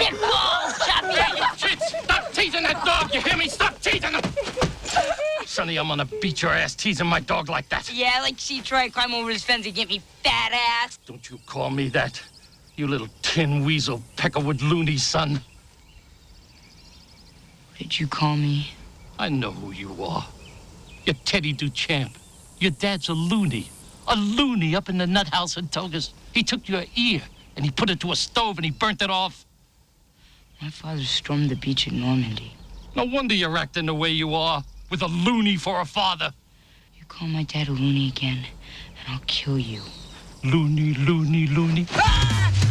Get balls, Choppy! Hey, stop teasing that dog, you hear me? Stop teasing him! Sonny, I'm gonna beat your ass teasing my dog like that. Yeah, I like to see Troy climb over his fence and get me fat ass. Don't you call me that, you little tin weasel peckerwood loony son. What did you call me? I know who you are. You're Teddy Duchamp. Your dad's a loony up in the nut house in Togus. He took your ear and he put it to a stove and he burnt it off. My father stormed the beach at Normandy. No wonder you're acting the way you are, with a loony for a father. You call my dad a loony again, and I'll kill you. Loony, loony, loony. Ah!